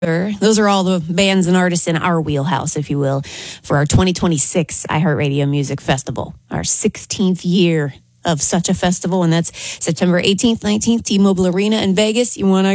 Those are all the bands and artists in our wheelhouse, if you will, for our 2026 iHeartRadio Music Festival, our 16th year of such a festival, and that's September 18th, 19th, T-Mobile Arena in Vegas. You want to